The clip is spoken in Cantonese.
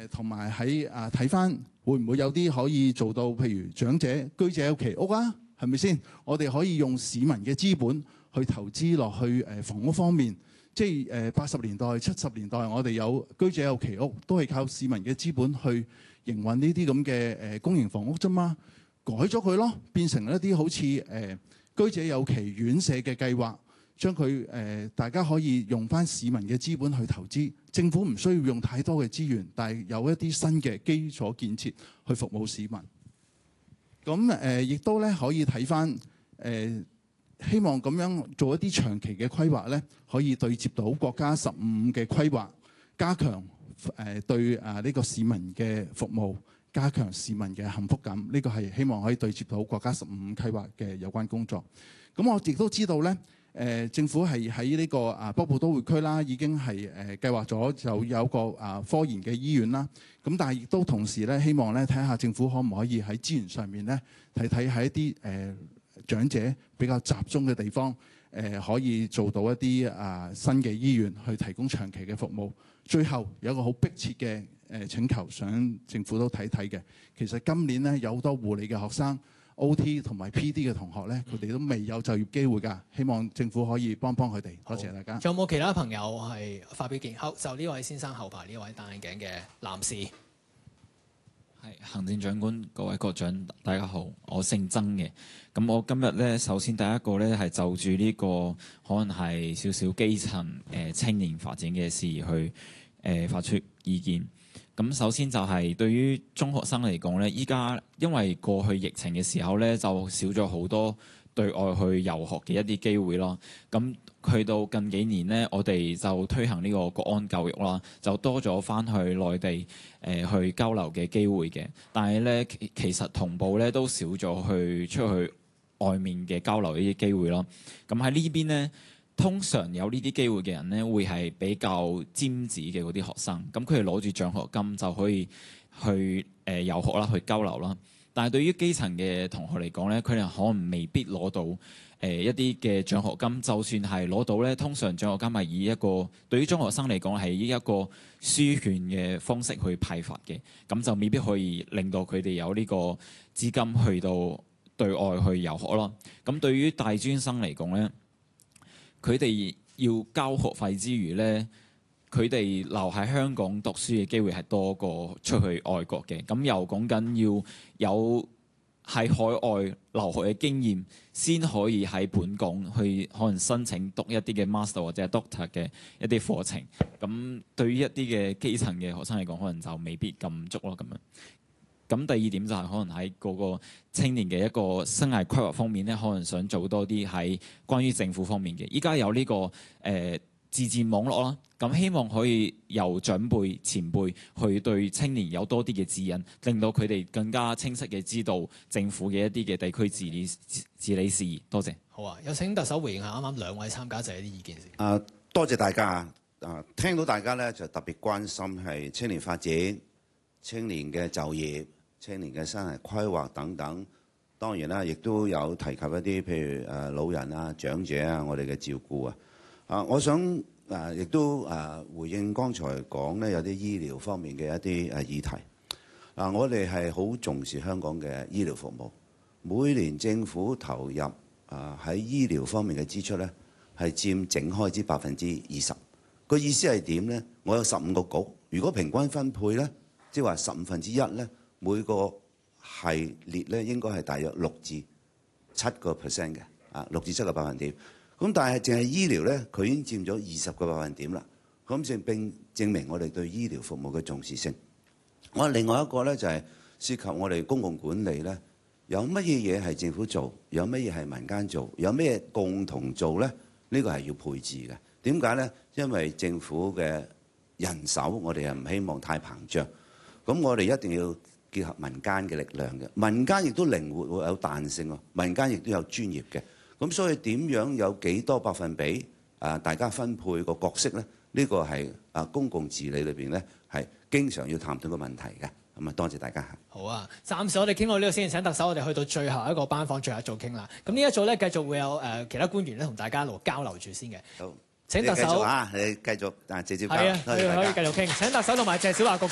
同埋喺睇翻會唔會有啲可以做到，譬如長者居者有其屋啊，係咪先？我哋可以用市民嘅資本去投資落去房屋方面，即係80年代、70年代，我哋有居者有其屋，都係靠市民嘅資本去營運呢啲咁嘅公營房屋啫嘛。改咗佢咯，變成一啲好似居者有其院舍嘅計劃。將佢大家可以用翻市民嘅資本去投資，政府唔需要用太多嘅資源，但係有一啲新嘅基礎建設去服務市民。咁亦都咧可以睇翻希望咁樣做一啲長期嘅規劃咧，可以對接到國家15嘅規劃，加強對呢個市民嘅服務，加強市民嘅幸福感。呢個係希望可以對接到國家15規劃嘅有關工作。咁我亦都知道咧。政府係喺呢個北部都會區啦，已經係計劃咗就有個科研嘅醫院啦。咁但係亦都同時咧，希望咧睇下政府可唔可以喺資源上面咧睇喺一啲長者比較集中嘅地方，可以做到一啲新嘅醫院去提供長期嘅服務。最後有一個好迫切嘅請求，想政府都睇睇嘅。其實今年咧有好多護理嘅學生。OT 同埋 PD 嘅同學咧，佢哋都未有就業機會㗎，希望政府可以幫佢哋。多謝大家。 仲有冇其他朋友係發表見？好，就呢位先生後排呢位戴眼鏡嘅男士。 係行政長官，各位局長，大家好，我姓曾嘅。咁我今日咧，首先第一個咧係就住呢個可能係少少基層青年發展嘅事去發出意見。咁首先就係對於中學生嚟講咧，依家因為過去疫情嘅時候咧，就少咗好多對外去遊學嘅一啲機會啦。咁去到近幾年咧，我哋就推行呢個國安教育啦，就多咗返去內地去交流嘅機會嘅。但係咧，其實同步咧都少咗去出去外面嘅交流呢啲機會咯。咁喺呢邊咧。通常有呢啲機會嘅人咧，會係比較尖子嘅嗰啲學生，咁佢哋攞住獎學金就可以去遊學啦，去交流啦。但係對於基層嘅同學嚟講咧，佢哋可能未必攞到一啲嘅獎學金，就算係攞到咧，通常獎學金係以一個對於中學生嚟講係以一個書券嘅方式去派發嘅，咁就未必可以令到佢哋有呢個資金去到對外去遊學咯。咁對於大專生嚟講咧，佢哋要交學費之餘咧，佢哋留喺香港讀書嘅機會係多過出去外國嘅。咁又講緊要有喺海外留學嘅經驗，先可以喺本港去可能申請讀一啲嘅 master 或者 doctor 嘅一啲課程。咁對於一啲嘅基層嘅學生嚟講，可能就未必咁足咯咁樣。咁第二點就係可能喺嗰個青年嘅一個生涯規劃方面咧，可能想做多啲喺關於政府方面嘅。依家有呢個自薦網絡啦，咁希望可以由長輩前輩去對青年有多啲嘅指引，令到佢哋更加清晰嘅知道政府嘅一啲嘅地區治理事宜。多謝。 好啊，有請特首回應下啱啱兩位參加者啲意見先。 多謝大家聽到大家咧就特別關心係青年發展、青年嘅就業、青年嘅生涯規劃等等，當然啦，亦都有提及一啲譬如老人啊、長者啊，我哋嘅照顧啊。我想亦都回應剛才講咧，有啲醫療方面嘅一啲議題。我哋係好重視香港嘅醫療服務，每年政府投入喺醫療方面嘅支出咧，係佔整開支20%。個意思係點咧？我有15個局，如果平均分配咧，即係話1/15咧。每個系列咧應該係大約6至7%嘅，6至7個百分點。咁但係淨係醫療咧，佢已經佔咗20個百分點啦。咁並證明我哋對醫療服務嘅重視性。我另外一個咧就係涉及我哋公共管理咧，有乜嘢嘢係政府做，有乜嘢係民間做，有咩共同做咧？呢個係要配置嘅。點解咧？因為政府嘅人手，我哋係唔希望太膨脹。咁我哋一定要結合民間嘅力量嘅，民間亦都靈活會有彈性喎，民間亦都有專業嘅，咁所以點樣有幾多百分比大家分配個角色咧？呢個係公共治理裏邊咧係經常要探討個問題嘅。咁多謝大家。 好啊，暫時我哋傾到呢度先，請特首我哋去到最後一個班房，最後一組傾啦。咁呢一組咧繼續會有其他官員咧同大家一路交流住先嘅。好，請特首你繼續謝謝交。 係啊，可以繼續傾。請特首同埋謝小華局長。